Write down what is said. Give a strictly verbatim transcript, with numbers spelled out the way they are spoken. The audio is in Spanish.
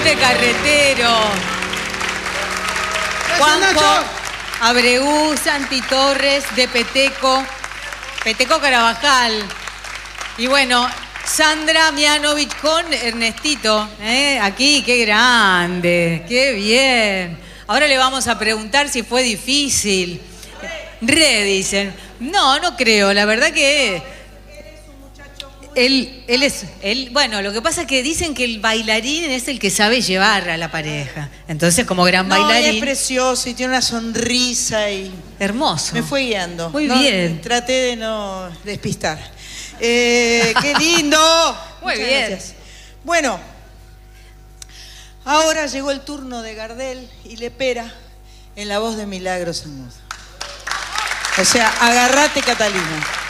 Monte Carretero. Juanjo Abreu, Santi Torres, de Peteco, Peteco Carabajal. Y bueno, Sandra Mianovich con Ernestito, ¿eh? Aquí, qué grande, qué bien. Ahora le vamos a preguntar si fue difícil. Re, dicen. No, no creo, la verdad que... Él, él es, él, bueno, lo que pasa es que dicen que el bailarín es el que sabe llevar a la pareja. Entonces, como gran no, bailarín... es precioso y tiene una sonrisa y... Hermoso. Me fue guiando. Muy no, bien. Traté de no despistar. Eh, ¡Qué lindo! Muy Muchas bien. Gracias. Bueno, ahora llegó el turno de Gardel y Lepera en la voz de Milagros Amudo. O sea, agárrate, Catalina.